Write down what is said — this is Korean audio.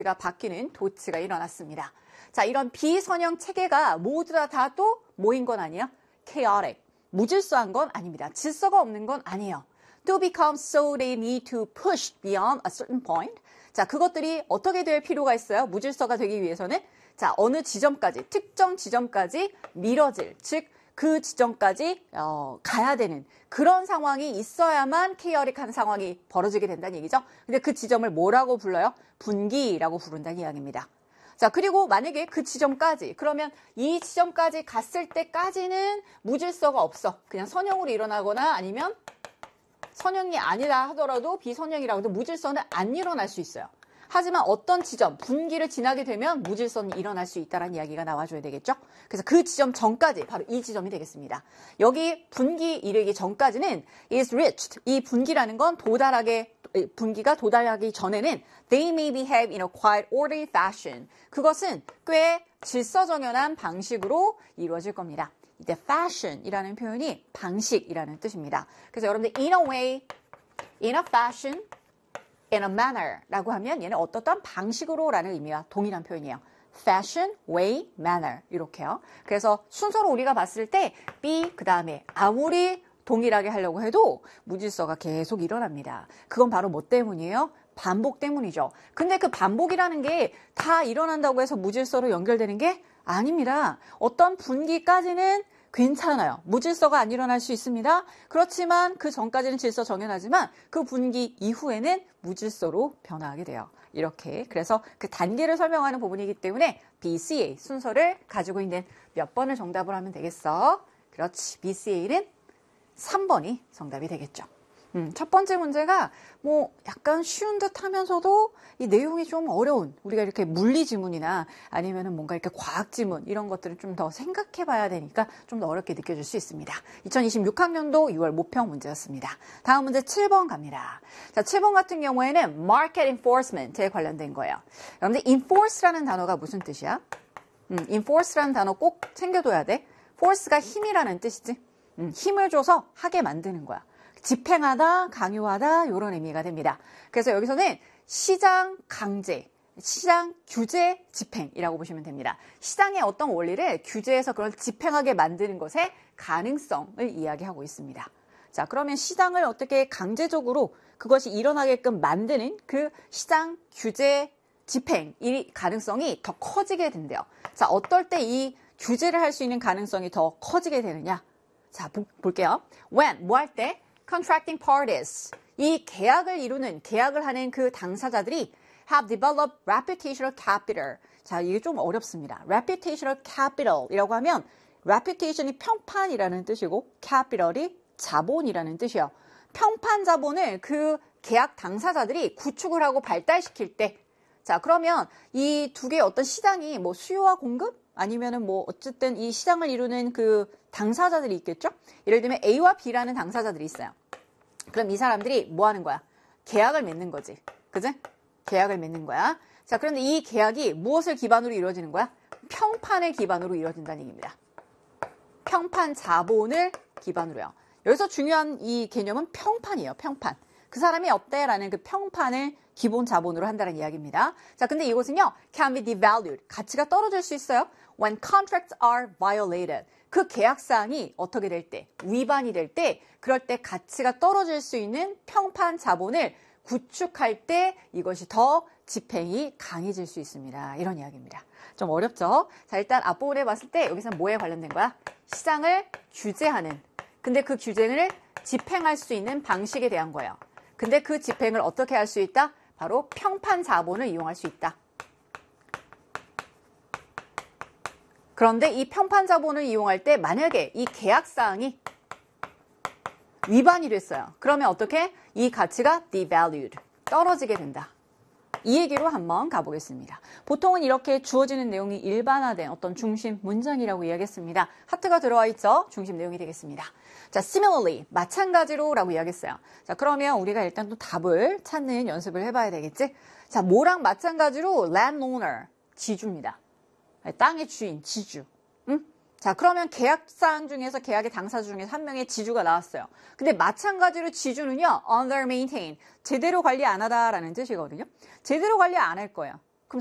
가 바뀌는 도치가 일어났습니다. 자, 이런 비선형 체계가 모두 다 또 뭐인 건 아니에요? chaotic, 무질서한 건 아닙니다. 질서가 없는 건 아니에요. To become so they need to push beyond a certain point. 자, 그것들이 어떻게 될 필요가 있어요? 무질서가 되기 위해서는 자, 어느 지점까지, 특정 지점까지 미뤄질, 즉 그 지점까지 가야 되는 그런 상황이 있어야만 케이어릭한 상황이 벌어지게 된다는 얘기죠. 근데 그 지점을 뭐라고 불러요? 분기라고 부른다는 이야기입니다. 자, 그리고 만약에 그 지점까지, 그러면 이 지점까지 갔을 때까지는 무질서가 없어. 그냥 선형으로 일어나거나 아니면 선형이 아니라 하더라도 비선형이라고 해도 무질서는 안 일어날 수 있어요. 하지만 어떤 지점, 분기를 지나게 되면 무질서는 일어날 수 있다는 이야기가 나와줘야 되겠죠. 그래서 그 지점 전까지 바로 이 지점이 되겠습니다. 여기 분기 이르기 전까지는 is reached. 이 분기라는 건 분기가 도달하기 전에는 they may behave in a quiet, orderly fashion. 그것은 꽤 질서정연한 방식으로 이루어질 겁니다. 이때 fashion이라는 표현이 방식이라는 뜻입니다. 그래서 여러분들 in a way, in a fashion, in a manner라고 하면 얘는 어떠한 방식으로라는 의미와 동일한 표현이에요. fashion, way, manner 이렇게요. 그래서 순서로 우리가 봤을 때 be 그 다음에 아무리 동일하게 하려고 해도 무질서가 계속 일어납니다. 그건 바로 뭐 때문이에요? 반복 때문이죠. 근데 그 반복이라는 게 다 일어난다고 해서 무질서로 연결되는 게 아닙니다. 어떤 분기까지는 괜찮아요. 무질서가 안 일어날 수 있습니다. 그렇지만 그 전까지는 질서 정연하지만 그 분기 이후에는 무질서로 변화하게 돼요. 이렇게 그래서 그 단계를 설명하는 부분이기 때문에 BCA 순서를 가지고 있는 몇 번을 정답을 하면 되겠어? 그렇지. BCA는 3번이 정답이 되겠죠. 첫 번째 문제가 뭐 약간 쉬운 듯 하면서도 이 내용이 좀 어려운 우리가 이렇게 물리 지문이나 아니면은 뭔가 이렇게 과학 지문 이런 것들을 좀 더 생각해 봐야 되니까 좀 더 어렵게 느껴질 수 있습니다. 2026학년도 6월 모평 문제였습니다. 다음 문제 7번 갑니다. 자, 7번 같은 경우에는 market enforcement에 관련된 거예요. 여러분들 enforce라는 단어가 무슨 뜻이야? enforce라는 단어 꼭 챙겨둬야 돼. force가 힘이라는 뜻이지. 힘을 줘서 하게 만드는 거야. 집행하다, 강요하다 이런 의미가 됩니다. 그래서 여기서는 시장 강제, 시장 규제 집행이라고 보시면 됩니다. 시장의 어떤 원리를 규제해서 그걸 집행하게 만드는 것의 가능성을 이야기하고 있습니다. 자, 그러면 시장을 어떻게 강제적으로 그것이 일어나게끔 만드는 그 시장 규제 집행 이 가능성이 더 커지게 된대요. 자, 어떨 때 이 규제를 할 수 있는 가능성이 더 커지게 되느냐? 자, 볼게요. when, 뭐 할 때? contracting parties. 이 계약을 하는 그 당사자들이 have developed reputational capital. 자, 이게 좀 어렵습니다. reputational capital이라고 하면 reputation이 평판이라는 뜻이고 capital이 자본이라는 뜻이에요. 평판 자본을 그 계약 당사자들이 구축을 하고 발달시킬 때 자, 그러면 이 두 개의 어떤 시장이 뭐 수요와 공급? 아니면은 뭐 어쨌든 이 시장을 이루는 그 당사자들이 있겠죠? 예를 들면 A와 B라는 당사자들이 있어요. 그럼 이 사람들이 뭐 하는 거야? 계약을 맺는 거지. 그지? 계약을 맺는 거야. 자, 그런데 이 계약이 무엇을 기반으로 이루어지는 거야? 평판을 기반으로 이루어진다는 얘기입니다. 평판 자본을 기반으로요. 여기서 중요한 이 개념은 평판이에요. 평판. 그 사람이 어때? 라는 그 평판을 기본 자본으로 한다는 이야기입니다. 자, 근데 이것은요, can be devalued. 가치가 떨어질 수 있어요. When contracts are violated. 그 계약사항이 어떻게 될 때, 위반이 될 때, 그럴 때 가치가 떨어질 수 있는 평판 자본을 구축할 때 이것이 더 집행이 강해질 수 있습니다. 이런 이야기입니다. 좀 어렵죠? 자, 일단 앞부분에 봤을 때 여기서 뭐에 관련된 거야? 시장을 규제하는. 근데 그 규제를 집행할 수 있는 방식에 대한 거예요. 근데 그 집행을 어떻게 할 수 있다? 바로 평판 자본을 이용할 수 있다. 그런데 이 평판 자본을 이용할 때 만약에 이 계약사항이 위반이 됐어요. 그러면 어떻게? 이 가치가 devalued, 떨어지게 된다. 이 얘기로 한번 가보겠습니다. 보통은 이렇게 주어지는 내용이 일반화된 어떤 중심 문장이라고 이야기했습니다. 하트가 들어와 있죠? 중심 내용이 되겠습니다. 자, similarly, 마찬가지로 라고 이야기했어요. 자, 그러면 우리가 일단 또 답을 찾는 연습을 해봐야 되겠지? 자, 뭐랑 마찬가지로 landowner, 지주입니다. 땅의 주인, 지주. 응? 자, 그러면 계약사항 중에서 계약의 당사자 중에서 한 명의 지주가 나왔어요. 근데 마찬가지로 지주는요, under maintain, 제대로 관리 안 하다라는 뜻이거든요. 제대로 관리 안 할 거예요.